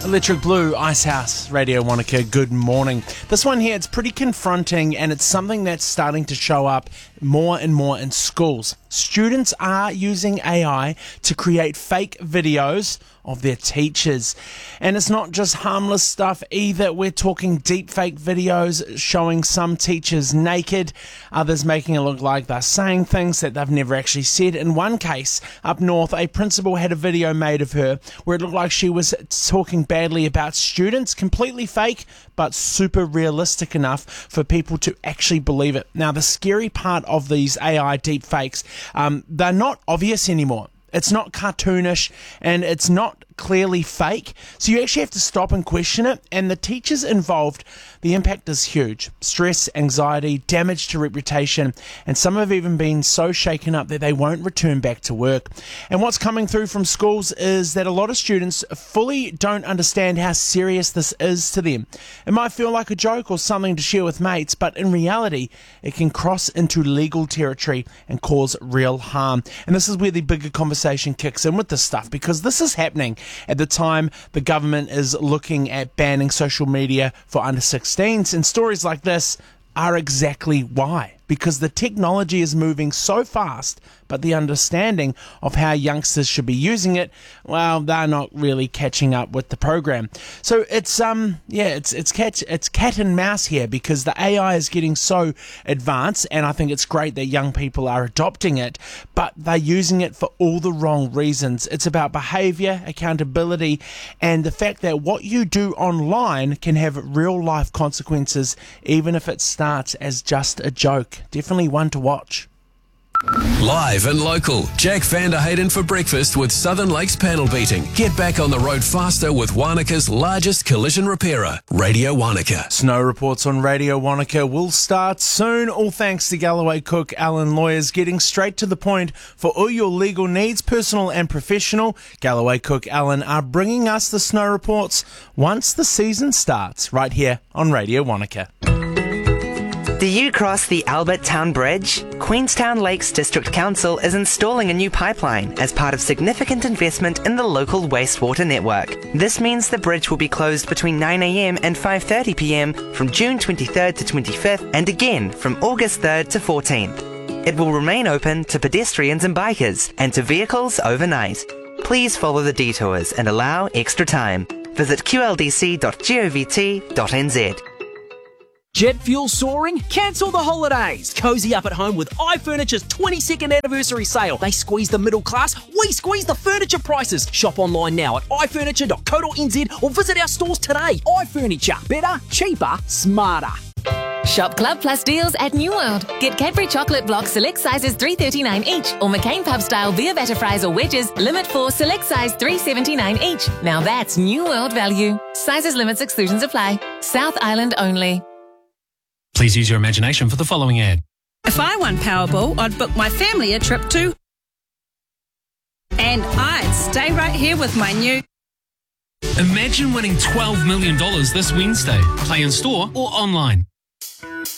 Electric Blue, Icehouse, Radio Wanaka, good morning. This one here, it's pretty confronting and it's something that's starting to show up more and more in schools. Students are using AI to create fake videos of their teachers. And it's not just harmless stuff either. We're talking deep fake videos showing some teachers naked, others making it look like they're saying things that they've never actually said. In one case, up north, a principal had a video made of her where it looked like she was talking badly about students, completely fake, but super realistic enough for people to actually believe it. Now, the scary part of these AI deep fakes, they're not obvious anymore. It's not cartoonish and it's not clearly fake. So you actually have to stop and question it. And the teachers involved, the impact is huge. Stress, anxiety, damage to reputation, and some have even been so shaken up that they won't return back to work. And what's coming through from schools is that a lot of students fully don't understand how serious this is to them. It might feel like a joke or something to share with mates, but in reality, it can cross into legal territory and cause real harm. And this is where the bigger conversation kicks in with this stuff, because this is happening at the time the government is looking at banning social media for under 16s, and stories like this are exactly why. Because the technology is moving so fast, but the understanding of how youngsters should be using it, well, they're not really catching up with the program. So it's cat and mouse here, because the AI is getting so advanced, and I think it's great that young people are adopting it, but they're using it for all the wrong reasons. It's about behavior, accountability, and the fact that what you do online can have real life consequences, even if it starts as just a joke. Definitely one to watch. Live and local, Jack van der Hayden for breakfast with Southern Lakes panel beating. Get back on the road faster with Wanaka's largest collision repairer, Radio Wanaka. Snow reports on Radio Wanaka will start soon, all thanks to Galloway Cook Allen Lawyers, getting straight to the point for all your legal needs, personal and professional. Galloway Cook Allen are bringing us the snow reports once the season starts, right here on Radio Wanaka. Do you cross the Albert Town Bridge? Queenstown Lakes District Council is installing a new pipeline as part of significant investment in the local wastewater network. This means the bridge will be closed between 9 a.m. and 5:30 p.m. from June 23rd to 25th and again from August 3rd to 14th. It will remain open to pedestrians and bikers and to vehicles overnight. Please follow the detours and allow extra time. Visit qldc.govt.nz. Jet fuel soaring? Cancel the holidays. Cozy up at home with iFurniture's 22nd anniversary sale. They squeeze the middle class, we squeeze the furniture prices. Shop online now at ifurniture.co.nz or visit our stores today. iFurniture. Better, cheaper, smarter. Shop Club Plus deals at New World. Get Cadbury Chocolate Blocks select sizes $3.39 each, or McCain Pub Style beer batter fries or wedges, limit 4, select size $3.79 each. Now that's New World value. Sizes, limits, exclusions apply. South Island only. Please use your imagination for the following ad. If I won Powerball, I'd book my family a trip to... And I'd stay right here with my new... Imagine winning $12 million this Wednesday. Play in store or online.